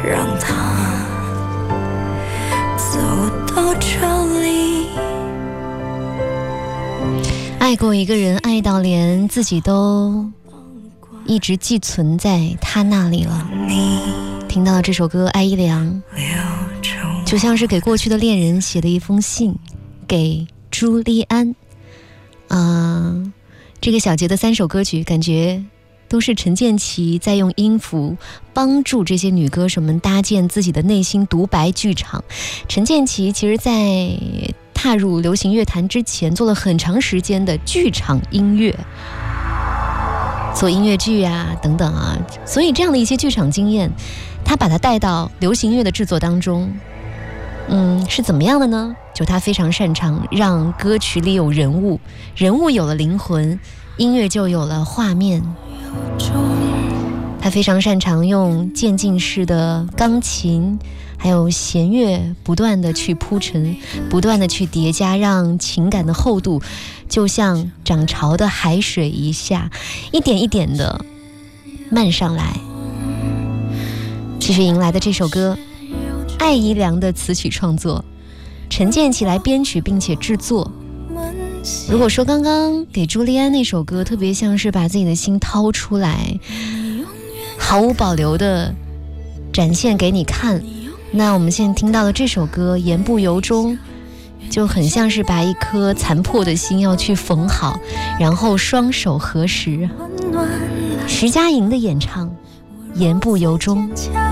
让他走到这里。 爱过一个人，爱到连自己都一直寄存在他那里了。听到这首歌，艾依良就像是给过去的恋人写的一封信，给朱莉安。这个小节的3首歌曲，感觉都是陈建骐在用音符帮助这些女歌手们搭建自己的内心独白剧场。陈建骐其实在踏入流行乐坛之前做了很长时间的剧场音乐，做音乐剧啊等等啊，所以这样的一些剧场经验他把它带到流行乐的制作当中。是怎么样的呢？就他非常擅长让歌曲里有人物，人物有了灵魂，音乐就有了画面。他非常擅长用渐进式的钢琴还有弦乐不断的去铺陈，不断的去叠加，让情感的厚度就像涨潮的海水一下，一点一点的漫上来。继续迎来的这首歌，艾怡良的词曲创作，陈建骐来编曲并且制作。如果说刚刚给朱莉安那首歌特别像是把自己的心掏出来，毫无保留的展现给你看，那我们现在听到的这首歌言不由衷，就很像是把一颗残破的心要去缝好，然后双手合十。徐佳莹的演唱言不由衷。